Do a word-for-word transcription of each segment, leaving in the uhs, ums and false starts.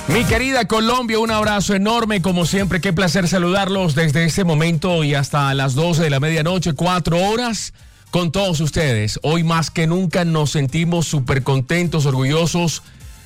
Mi querida Colombia, un abrazo enorme, como siempre, qué placer saludarlos desde este momento y hasta las doce de la medianoche, cuatro horas con todos ustedes. Hoy más que nunca nos sentimos súper contentos, orgullosos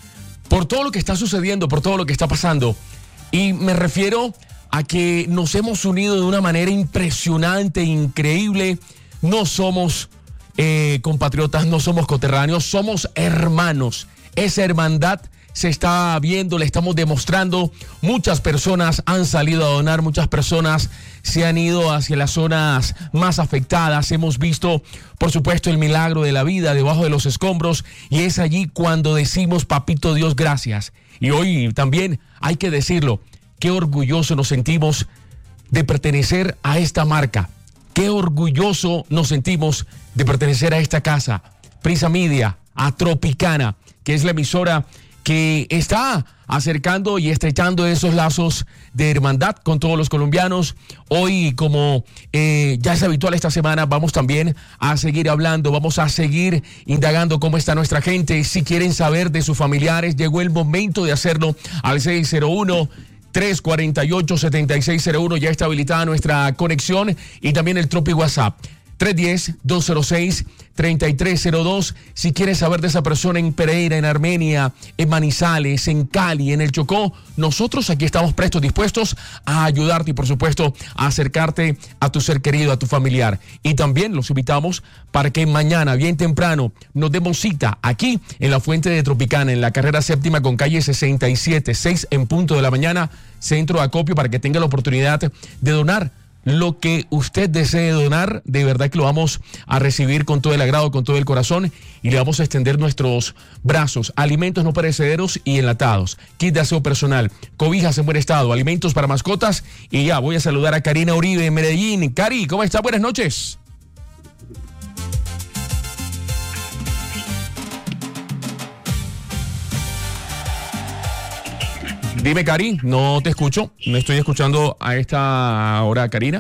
por todo lo que está sucediendo, por todo lo que está pasando. Y me refiero a que nos hemos unido de una manera impresionante, increíble. No somos eh, compatriotas, no somos coterráneos, somos hermanos. Esa hermandad se está viendo, le estamos demostrando. Muchas personas han salido a donar, muchas personas se han ido hacia las zonas más afectadas. Hemos visto, por supuesto, el milagro de la vida debajo de los escombros, y es allí cuando decimos, papito Dios, gracias. Y hoy también hay que decirlo, qué orgulloso nos sentimos de pertenecer a esta marca. Qué orgulloso nos sentimos de pertenecer a esta casa, Prisa Media, a Tropicana, que es la emisora que está acercando y estrechando esos lazos de hermandad con todos los colombianos. Hoy, como eh, ya es habitual esta semana, vamos también a seguir hablando, vamos a seguir indagando cómo está nuestra gente. Si quieren saber de sus familiares, llegó el momento de hacerlo al seis cero uno, tres cuatro ocho, siete seis cero uno. Ya está habilitada nuestra conexión y también el Tropi WhatsApp. tres uno cero, dos cero seis, tres tres cero dos. Si quieres saber de esa persona en Pereira, en Armenia, en Manizales, en Cali, en el Chocó, nosotros aquí estamos prestos, dispuestos a ayudarte y, por supuesto, a acercarte a tu ser querido, a tu familiar. Y también los invitamos para que mañana, bien temprano, nos demos cita aquí en la Fuente de Tropicana, en la carrera séptima con calle sesenta y siete, seis en punto de la mañana, centro de acopio, para que tenga la oportunidad de donar lo que usted desee donar. De verdad que lo vamos a recibir con todo el agrado, con todo el corazón, y le vamos a extender nuestros brazos. Alimentos no perecederos y enlatados, kit de aseo personal, cobijas en buen estado, alimentos para mascotas. Y ya voy a saludar a Karina Uribe en Medellín. Cari, ¿cómo está? Buenas noches. Dime, Cari, no te escucho, no estoy escuchando a esta hora, Karina.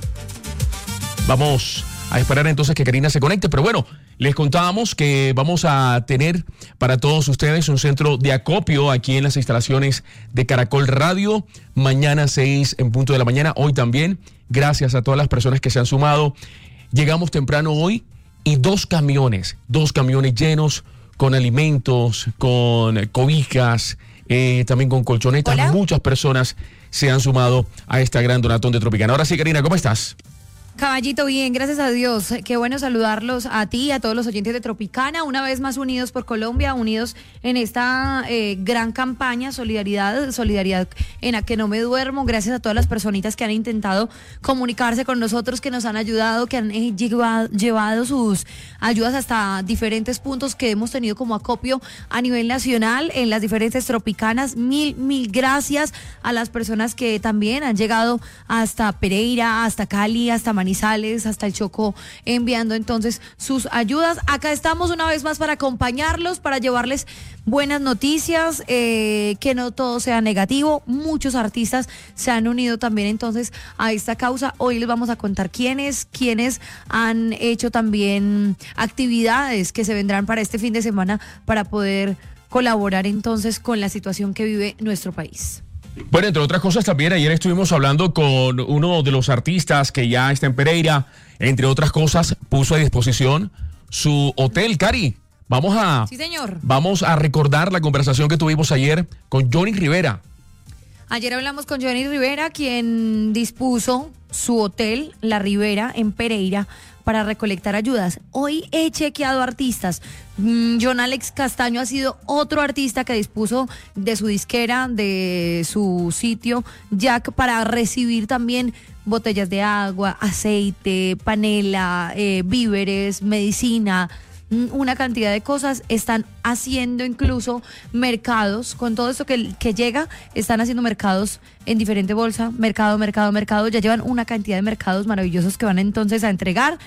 Vamos a esperar entonces que Karina se conecte, pero bueno, les contábamos que vamos a tener para todos ustedes un centro de acopio aquí en las instalaciones de Caracol Radio, mañana seis en punto de la mañana. Hoy también, gracias a todas las personas que se han sumado. Llegamos temprano hoy y dos camiones, dos camiones llenos con alimentos, con cobijas, Eh, también con colchonetas. Hola. Muchas personas se han sumado a esta gran donatón de Tropicana. Ahora sí, Karina, ¿cómo estás? Caballito, bien, gracias a Dios. Qué bueno saludarlos a ti y a todos los oyentes de Tropicana, una vez más unidos por Colombia, unidos en esta eh, gran campaña, solidaridad, solidaridad en la que no me duermo. Gracias a todas las personitas que han intentado comunicarse con nosotros, que nos han ayudado, que han eh, llevado, llevado sus ayudas hasta diferentes puntos que hemos tenido como acopio a nivel nacional en las diferentes Tropicanas. Mil, mil gracias a las personas que también han llegado hasta Pereira, hasta Cali, hasta Manizales, Manizales, hasta el Chocó, enviando entonces sus ayudas. Acá estamos una vez más para acompañarlos, para llevarles buenas noticias, eh, que no todo sea negativo. Muchos artistas se han unido también entonces a esta causa. Hoy les vamos a contar quiénes, quiénes han hecho también actividades que se vendrán para este fin de semana para poder colaborar entonces con la situación que vive nuestro país. Bueno, entre otras cosas también ayer estuvimos hablando con uno de los artistas que ya está en Pereira. Entre otras cosas, puso a disposición su hotel. Cari, vamos a, sí, señor. Vamos a recordar la conversación que tuvimos ayer con Johnny Rivera. Ayer hablamos con Johnny Rivera, quien dispuso su hotel, La Rivera, en Pereira, para recolectar ayudas. Hoy he chequeado artistas. Mm, John Alex Castaño ha sido otro artista que dispuso de su disquera, de su sitio, Jack, para recibir también botellas de agua, aceite, panela, eh, víveres, medicina, una cantidad de cosas. Están haciendo incluso mercados, con todo esto que, que llega, están haciendo mercados en diferente bolsa, mercado, mercado, mercado, ya llevan una cantidad de mercados maravillosos que van entonces a entregar,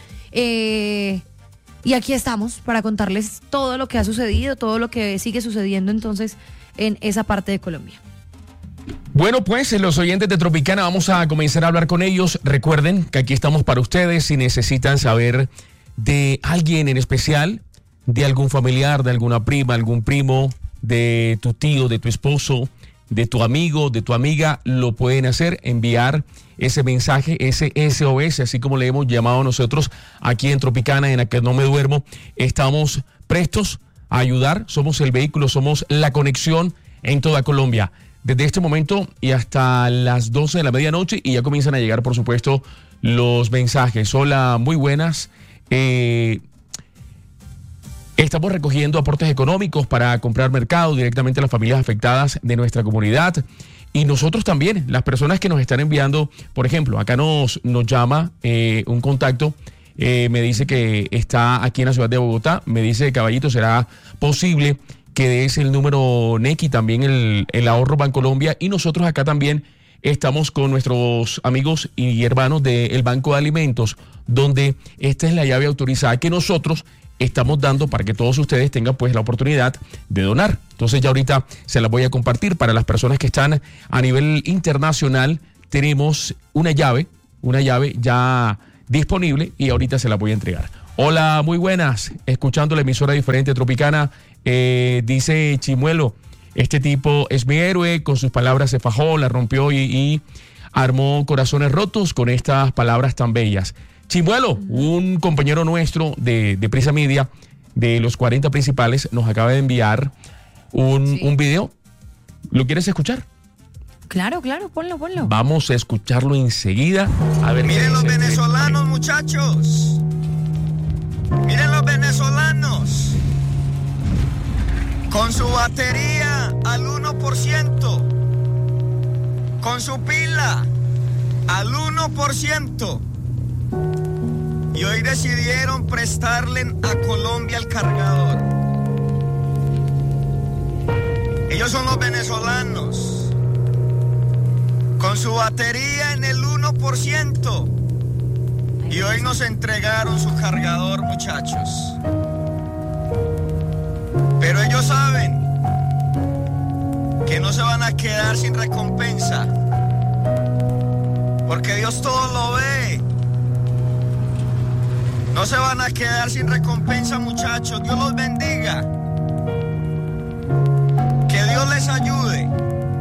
eh, y aquí estamos para contarles todo lo que ha sucedido, todo lo que sigue sucediendo entonces en esa parte de Colombia. Bueno, pues los oyentes de Tropicana, vamos a comenzar a hablar con ellos. Recuerden que aquí estamos para ustedes si necesitan saber de alguien en especial, de algún familiar, de alguna prima, algún primo, de tu tío, de tu esposo, de tu amigo, de tu amiga, lo pueden hacer, enviar ese mensaje, ese S O S, así como le hemos llamado nosotros aquí en Tropicana, en la que no me duermo. Estamos prestos a ayudar, somos el vehículo, somos la conexión en toda Colombia. Desde este momento y hasta las doce de la medianoche, y ya comienzan a llegar, por supuesto, los mensajes. Hola, muy buenas. Eh, estamos recogiendo aportes económicos para comprar mercado directamente a las familias afectadas de nuestra comunidad. Y nosotros también, las personas que nos están enviando, por ejemplo, acá nos, nos llama eh, un contacto, eh, me dice que está aquí en la ciudad de Bogotá, me dice, Caballito, ¿será posible que des el número N E C y también el, el ahorro Bancolombia? Y nosotros acá también estamos con nuestros amigos y hermanos del Banco de Alimentos, donde esta es la llave autorizada que nosotros estamos dando para que todos ustedes tengan pues la oportunidad de donar. Entonces ya ahorita se las voy a compartir para las personas que están a nivel internacional. Tenemos una llave, una llave ya disponible y ahorita se la voy a entregar. Hola, muy buenas, escuchando la emisora diferente Tropicana. Eh, dice Chimuelo, este tipo es mi héroe, con sus palabras se fajó, la rompió y, y armó corazones rotos con estas palabras tan bellas. Chimuelo, un compañero nuestro de, de Prisa Media, de los cuarenta principales, nos acaba de enviar un, sí. un video. ¿Lo quieres escuchar? Claro, claro, ponlo, ponlo. Vamos a escucharlo enseguida. A ver. Miren los venezolanos, muchachos. Miren los venezolanos. Con su batería al uno por ciento. Con su pila al uno por ciento. Y hoy decidieron prestarle a Colombia el cargador. Ellos son los venezolanos. Con su batería en el uno por ciento. Y hoy nos entregaron su cargador, muchachos. Pero ellos saben que no se van a quedar sin recompensa. Porque Dios todo lo ve. No se van a quedar sin recompensa, muchachos. Dios los bendiga. Que Dios les ayude.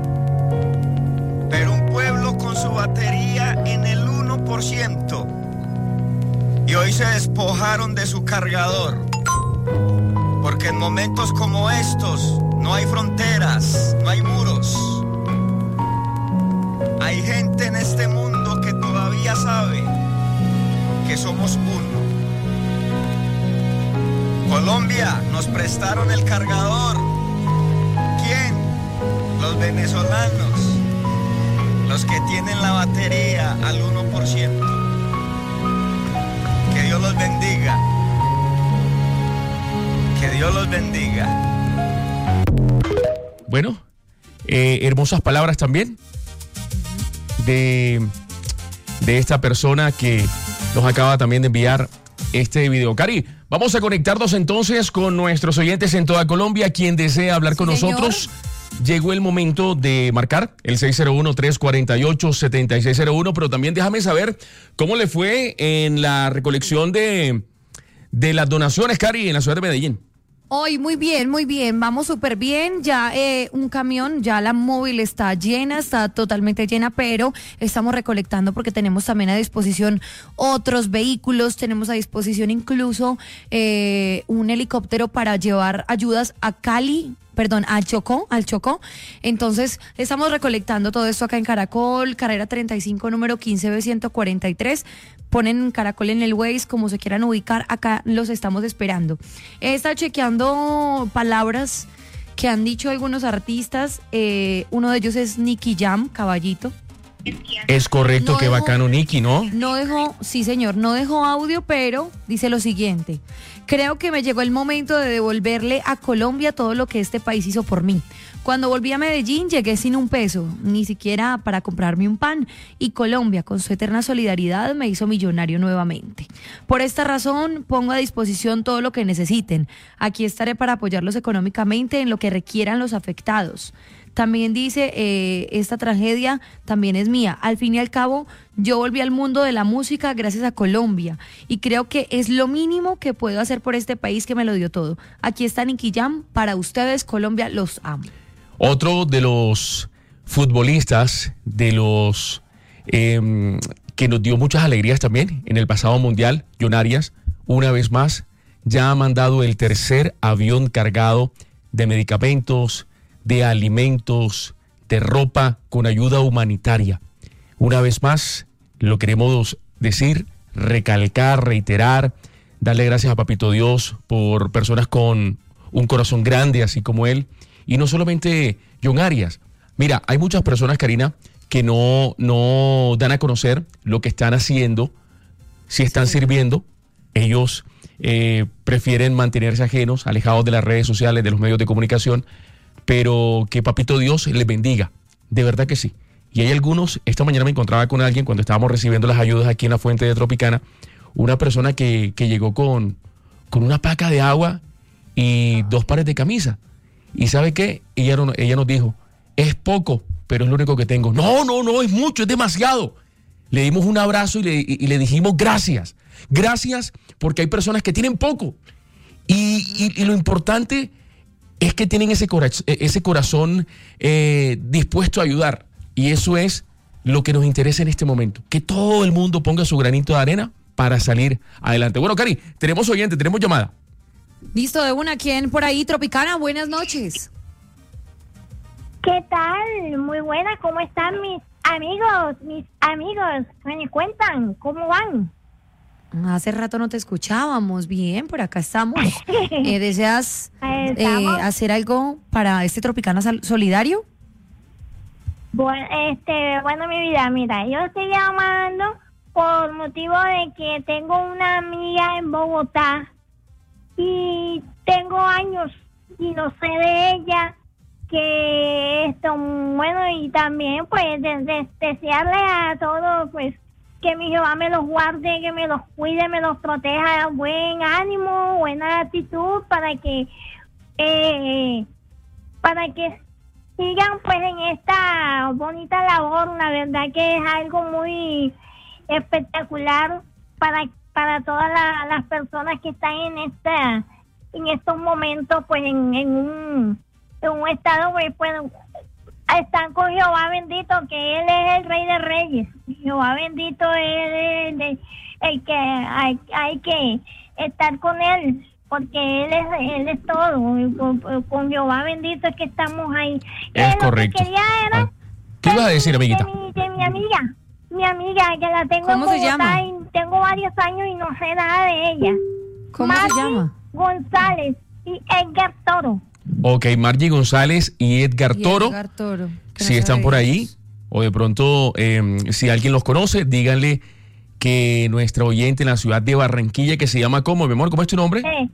Pero un pueblo con su batería en el uno por ciento. Y hoy se despojaron de su cargador. Porque en momentos como estos no hay fronteras, no hay muros. Hay gente en este mundo que todavía sabe que somos uno. Colombia, nos prestaron el cargador. ¿Quién? Los venezolanos. Los que tienen la batería al uno por ciento. Que Dios los bendiga. Que Dios los bendiga. Bueno, eh, hermosas palabras también de, de esta persona que nos acaba también de enviar este video. Cari, vamos a conectarnos entonces con nuestros oyentes en toda Colombia. Quien desea hablar con sí, nosotros, llegó el momento de marcar el seis cero uno, tres cuatro ocho, siete seis cero uno, pero también déjame saber cómo le fue en la recolección de, de las donaciones, Cari, en la ciudad de Medellín. Hoy muy bien, muy bien, vamos súper bien, ya eh, un camión, ya la móvil está llena, está totalmente llena, pero estamos recolectando porque tenemos también a disposición otros vehículos, tenemos a disposición incluso eh, un helicóptero para llevar ayudas a Cali, perdón, al Chocó, al Chocó. Entonces, estamos recolectando todo esto acá en Caracol, carrera treinta y cinco, número quince B ciento cuarenta y tres. Ponen Caracol en el Waze, como se quieran ubicar, acá los estamos esperando. He estado chequeando palabras que han dicho algunos artistas, eh, uno de ellos es Nicky Jam, Caballito. Es correcto, no qué dejó, bacano Nicky, ¿no? No dejó, sí señor, no dejó audio, pero dice lo siguiente: creo que me llegó el momento de devolverle a Colombia todo lo que este país hizo por mí. Cuando volví a Medellín llegué sin un peso, ni siquiera para comprarme un pan, y Colombia, con su eterna solidaridad, me hizo millonario nuevamente. Por esta razón, pongo a disposición todo lo que necesiten. Aquí estaré para apoyarlos económicamente en lo que requieran los afectados. También dice, eh, esta tragedia también es mía. Al fin y al cabo, yo volví al mundo de la música gracias a Colombia y creo que es lo mínimo que puedo hacer por este país que me lo dio todo. Aquí está Nicky Jam, para ustedes, Colombia, los amo. Otro de los futbolistas, de los eh, que nos dio muchas alegrías también en el pasado mundial, John Arias, una vez más, ya ha mandado el tercer avión cargado de medicamentos, de alimentos, de ropa con ayuda humanitaria. Una vez más, lo queremos decir, recalcar, reiterar, darle gracias a Papito Dios por personas con un corazón grande, así como él. Y no solamente John Arias. Mira, hay muchas personas, Karina, que no, no dan a conocer lo que están haciendo, si están sirviendo. Ellos eh, prefieren mantenerse ajenos, alejados de las redes sociales, de los medios de comunicación, pero que Papito Dios les bendiga. De verdad que sí. Y hay algunos, esta mañana me encontraba con alguien cuando estábamos recibiendo las ayudas aquí en la fuente de Tropicana, una persona que, que llegó con, con una paca de agua y dos pares de camisa. ¿Y sabe qué? Ella, no, ella nos dijo, es poco, pero es lo único que tengo. No, no, no, es mucho, es demasiado. Le dimos un abrazo y le, y, y le dijimos gracias. Gracias porque hay personas que tienen poco. Y, y, y lo importante es que tienen ese, cora ese corazón eh, dispuesto a ayudar. Y eso es lo que nos interesa en este momento. Que todo el mundo ponga su granito de arena para salir adelante. Bueno, Cari, tenemos oyente, tenemos llamada. Listo, de una. ¿Quién por ahí? Tropicana, buenas noches. ¿Qué tal? Muy buena. ¿Cómo están mis amigos? Mis amigos, me cuentan, ¿cómo van? Hace rato no te escuchábamos. Bien, por acá estamos. Eh, ¿Deseas eh, hacer algo para este Tropicana Solidario? Bueno, este, bueno, mi vida, mira, yo estoy llamando por motivo de que tengo una amiga en Bogotá y tengo años y no sé de ella, que esto, bueno, y también pues de, de, desearle a todos pues que mi Jehová me los guarde, que me los cuide, me los proteja, buen ánimo, buena actitud para que eh, para que sigan pues en esta bonita labor. La verdad que es algo muy espectacular para para todas la, las personas que están en esta en estos momentos pues en, en un en un estado pues, pues están con Jehová bendito, que él es el Rey de Reyes. Jehová bendito es el, el, el que hay, hay que estar con él, porque él es él es todo. Con, con Jehová bendito es que estamos ahí. Es eh, correcto. Lo que quería era Ah. ¿Qué ibas a decir, amiguita? De mi, de mi amiga, mi amiga, que la tengo ¿Cómo en se Bogotá llama? y tengo varios años y no sé nada de ella. ¿Cómo Margie se llama? González y Edgar Toro. Ok, Margie González y Edgar Y Toro. Edgar Toro, que Si no están por ahí, sabíamos. o de pronto, eh, si alguien los conoce, díganle que nuestra oyente en la ciudad de Barranquilla, que se llama ¿cómo, mi amor? ¿Cómo es tu nombre? Eh,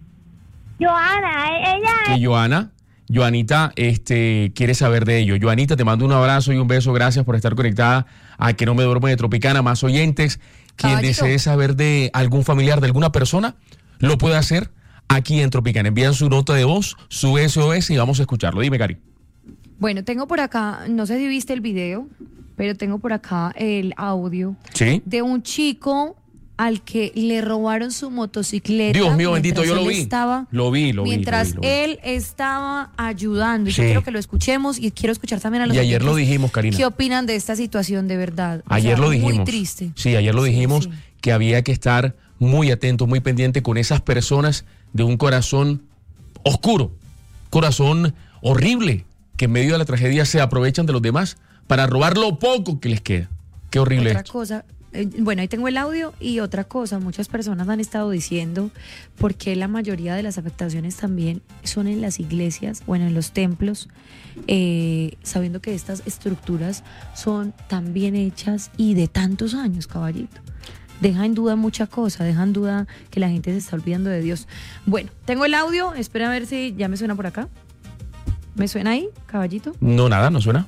Joana, eh, ella Que Joana, Joanita, este, quiere saber de ello. Joanita, te mando un abrazo y un beso. Gracias por estar conectada a Que No Me Duermo de Tropicana. Más oyentes, quien Caballito. desee saber de algún familiar, de alguna persona, lo puede hacer aquí en Tropicana. Envían su nota de voz, su S O S y vamos a escucharlo. Dime, Cari. Bueno, tengo por acá, no sé si viste el video, pero tengo por acá el audio ¿Sí? de un chico al que le robaron su motocicleta. Dios mío bendito, mientras yo lo él vi. Estaba, Lo vi, lo vi, Mientras lo vi, lo vi. él estaba ayudando. Y Sí. yo quiero que lo escuchemos y quiero escuchar también a los Y ayer lo oyentes dijimos, Karina. ¿Qué opinan de esta situación de verdad? O Ayer sea, lo dijimos. Muy triste. Sí, ayer lo Sí, dijimos sí. que había que estar muy atento, muy pendiente con esas personas de un corazón oscuro, corazón horrible, que en medio de la tragedia se aprovechan de los demás para robar lo poco que les queda. Qué horrible Otra esto. cosa, eh, bueno, ahí tengo el audio y otra cosa, muchas personas han estado diciendo por qué la mayoría de las afectaciones también son en las iglesias, bueno, en los templos, eh, sabiendo que estas estructuras son tan bien hechas y de tantos años, caballito. Deja en duda mucha cosa, deja en duda que la gente se está olvidando de Dios. Bueno, tengo el audio, espera a ver si ya me suena por acá. ¿Me suena ahí, caballito? No, nada, no suena.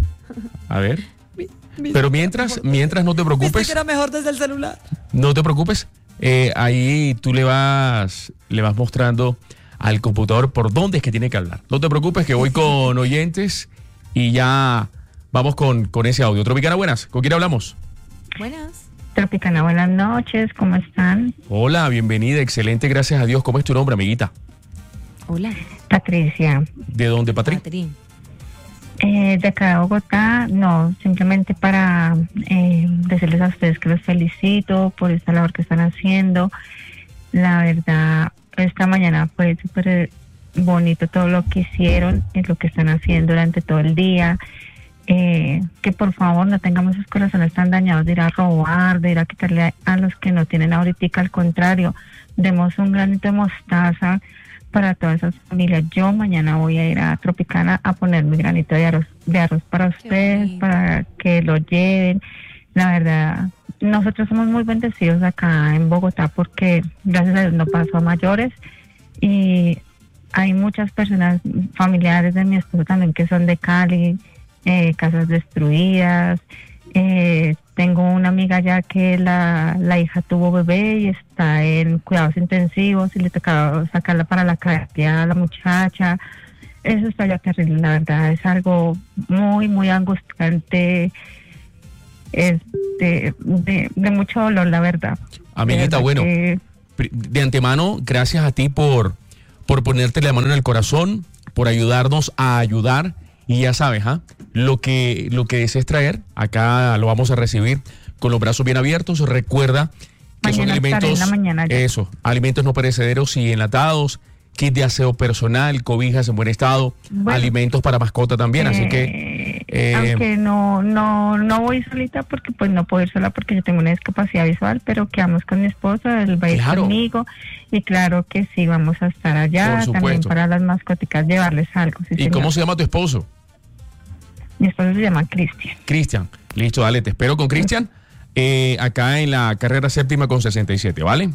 A ver. Pero mientras, mientras no te Viste preocupes, que era mejor desde el celular. no te preocupes. Eh, ahí tú le vas, le vas mostrando al computador por dónde es que tiene que hablar. No te preocupes que voy con oyentes y ya vamos con, con ese audio. Tropicana, buenas. ¿Con quién hablamos? Buenas. Tropicana, buenas noches, ¿cómo están? Hola, bienvenida, excelente, gracias a Dios. ¿Cómo es tu nombre, amiguita? Hola, Patricia, ¿De dónde, Patri? Catrín. Eh, de acá de Bogotá, no, simplemente para eh, decirles a ustedes que los felicito por esta labor que están haciendo. La verdad, esta mañana fue súper bonito todo lo que hicieron y lo que están haciendo durante todo el día. Eh, que por favor no tengamos esos corazones tan dañados de ir a robar, de ir a quitarle a, a los que no tienen ahorita. Al contrario, demos un granito de mostaza para todas esas familias. Yo mañana voy a ir a Tropicana a poner mi granito de arroz, de arroz para ustedes, para que lo lleven. La verdad, nosotros somos muy bendecidos acá en Bogotá porque gracias a Dios no pasó a mayores y hay muchas personas familiares de mi esposo también que son de Cali, eh, casas destruidas. Eh, tengo una amiga ya que la, la hija tuvo bebé y está en cuidados intensivos y le tocaba sacarla para la calle a la muchacha. Eso está ya terrible, la verdad, es algo muy, muy angustiante, es de, de, de mucho dolor, la verdad. Amiguita, de bueno, que... de antemano, gracias a ti por, por ponerte la mano en el corazón, por ayudarnos a ayudar. Y ya sabes, ¿ah? Lo que, lo que desees traer, acá lo vamos a recibir con los brazos bien abiertos. Recuerda que Mañana son alimentos, estaré en la mañana ya. eso, alimentos no perecederos y enlatados, kit de aseo personal, cobijas en buen estado, Bueno, alimentos para mascota también, así que... Eh, eh, aunque no no no voy solita porque pues no puedo ir sola porque yo tengo una discapacidad visual, pero quedamos con mi esposo, él va a ir Claro. conmigo y claro que sí, vamos a estar allá, Por también supuesto. para las mascoticas llevarles algo. Sí, ¿Y señor. cómo se llama tu esposo? Mi esposo se llama Cristian. Cristian. Listo, dale, te espero con Cristian eh, acá en la carrera séptima con sesenta y siete, ¿vale?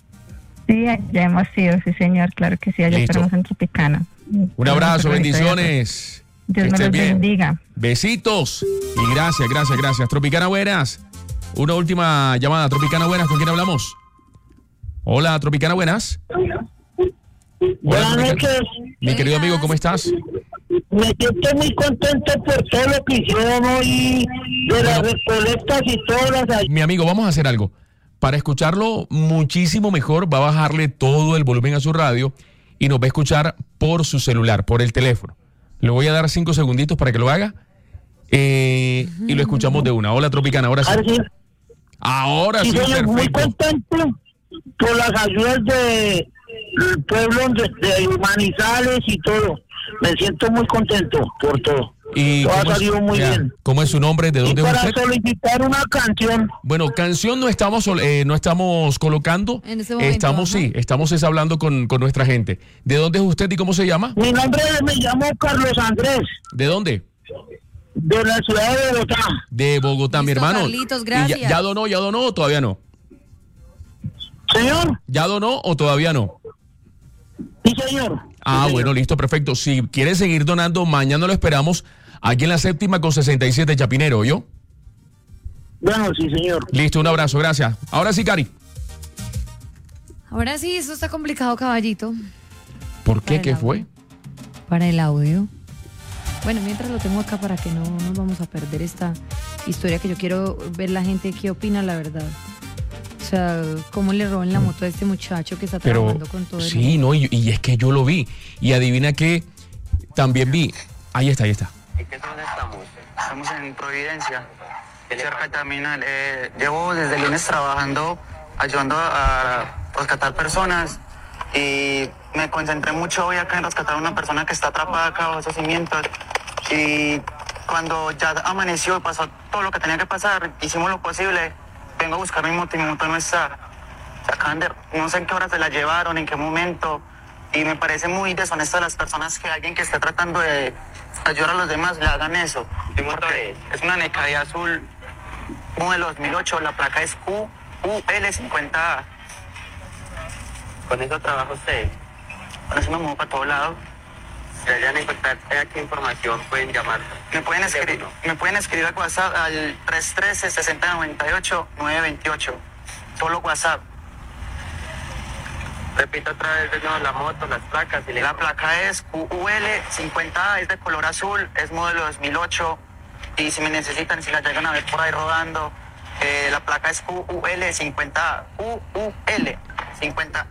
Sí, ya hemos ido, sí señor, claro que sí, allá Listo. estaremos en Tropicana. Un abrazo, bendiciones. Dios Que me estés los bien. bendiga. Besitos y gracias, gracias, gracias. Tropicana Buenas. Una última llamada. Tropicana Buenas, ¿con quién hablamos? Hola, Tropicana Buenas. Hola, Buenas Tropicana. noches. Mi querido amigo, ¿cómo estás? Me siento muy contento por todo lo que hicieron hoy, de las Bueno. recolectas y todas las... Mi amigo, vamos a hacer algo. Para escucharlo muchísimo mejor, va a bajarle todo el volumen a su radio y nos va a escuchar por su celular, por el teléfono. Le voy a dar cinco segunditos para que lo haga eh, y lo escuchamos de una. Hola, Tropicana, ahora sí. Ahora sí, Ahora sí, sí, señor, muy perfecto. contento por las ayudas de el pueblo de, de Manizales y todo. Me siento muy contento por todo. ¿Y Todo ha cómo es- salido muy ya, bien. ¿Cómo es su nombre? ¿De Y dónde es para usted? solicitar una canción, Bueno, canción no estamos sol- eh, no estamos colocando. En este momento, estamos, ajá. sí, estamos es hablando con, con nuestra gente. ¿De dónde es usted y cómo se llama? mi nombre es, me llamo Carlos Andrés, ¿De dónde? de la ciudad de Bogotá. De Bogotá, mi Listo, hermano. Carlitos, ¿Y gracias. Ya, ya donó, ya donó o todavía no? Señor, ¿Ya donó o todavía no? sí señor. Ah, Sí, bueno, señor. listo, perfecto. Si quiere seguir donando, mañana lo esperamos aquí en la séptima con sesenta y siete, Chapinero, ¿yo? Bueno, sí señor. Listo, un abrazo, gracias. Ahora sí, Cari. Ahora sí, esto está complicado, caballito. ¿Por qué? Para ¿Qué el fue? audio. Para el audio. Bueno, mientras lo tengo acá para que no nos vamos a perder esta historia que yo quiero ver la gente qué opina, la verdad. O sea, cómo le roban la moto a este muchacho que está Pero trabajando con todo el sí, no, y, y es que yo lo vi. Y adivina que también vi. Ahí está, ahí está. ¿En qué zona estamos? Estamos en Providencia, cerca del terminal. Eh, llevo desde el lunes trabajando, ayudando a rescatar personas y me concentré mucho hoy acá en rescatar a una persona que está atrapada acá bajo esos cimientos. Y cuando ya amaneció y pasó todo lo que tenía que pasar, hicimos lo posible. Vengo a buscar mi moto y mi moto no está. Se acaban de- no sé en qué hora se la llevaron, en qué momento. Y me parece muy deshonesto a las personas que alguien que esté tratando de ayudar a los demás le hagan eso. ¿Qué moto es? Es una Necadía azul, modelo dos mil ocho, la placa es Q U L cincuenta A. ¿Con eso trabaja usted? Con eso me muevo para todos lados. Si hayan encontrar qué información pueden llamar. Me pueden escribir, me pueden escribir al WhatsApp al tres uno tres, seis cero nueve ocho, nueve dos ocho. Solo WhatsApp. Repito otra vez de nuevo la moto, las placas. Y la placa es Q U L cincuenta A, es de color azul, es modelo dos mil ocho. Y si me necesitan, si la llegan a ver por ahí rodando, eh, la placa es Q U L cincuenta A. Q U L cincuenta A.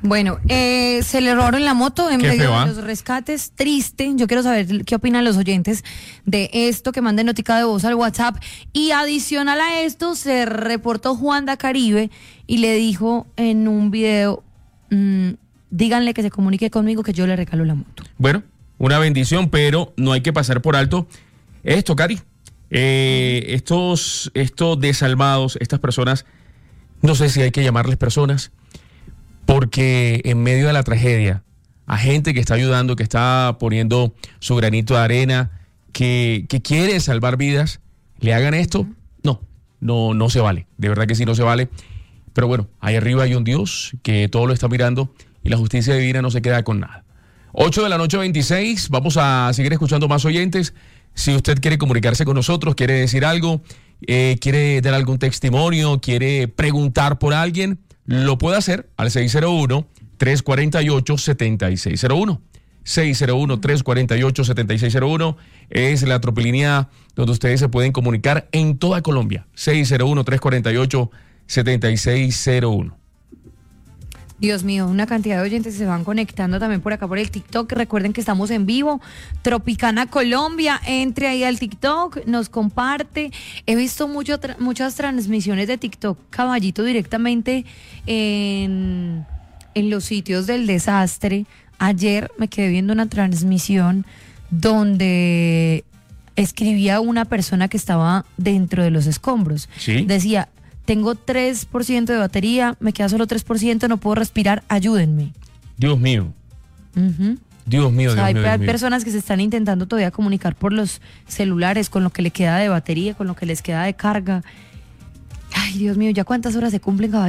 Bueno, eh, se le robaron la moto en Qué medio feo, ¿ah? de los rescates. Triste. Yo quiero saber qué opinan los oyentes de esto, que manden notica de voz al WhatsApp. Y adicional a esto, se reportó Juanda Caribe y le dijo en un video, mmm, díganle que se comunique conmigo que yo le regalo la moto. Bueno, una bendición, pero no hay que pasar por alto esto, Cari. Eh, estos, estos desalmados, estas personas, no sé si hay que llamarles personas, porque en medio de la tragedia, a gente que está ayudando, que está poniendo su granito de arena, que, que quiere salvar vidas, le hagan esto, no, no, no se vale. De verdad que sí, no se vale. Pero bueno, ahí arriba hay un Dios que todo lo está mirando y la justicia divina no se queda con nada. ocho de la noche, veintiséis, vamos a seguir escuchando más oyentes. Si usted quiere comunicarse con nosotros, quiere decir algo, eh, quiere dar algún testimonio, quiere preguntar por alguien, lo puede hacer al seis cero uno, tres cuatro ocho, siete seis cero uno. seis cero uno, tres cuatro ocho, siete seis cero uno es la tropilínea donde ustedes se pueden comunicar en toda Colombia. seis cero uno, tres cuatro ocho, siete seis cero uno. Dios mío, una cantidad de oyentes se van conectando también por acá por el TikTok. Recuerden que estamos en vivo, Tropicana Colombia, entre ahí al TikTok, nos comparte. He visto mucho tra- muchas transmisiones de TikTok, Caballito, directamente en, en los sitios del desastre. Ayer me quedé viendo una transmisión donde escribía una persona que estaba dentro de los escombros. ¿Sí? Decía, tengo tres por ciento de batería, me queda solo tres por ciento, no puedo respirar, ayúdenme. Dios mío, Uh-huh. Dios mío, O sea, Dios hay, mío, hay Dios mío. personas que se están intentando todavía comunicar por los celulares, con lo que le queda de batería, con lo que les queda de carga. Ay, Dios mío, ¿ya cuántas horas se cumplen, caballero?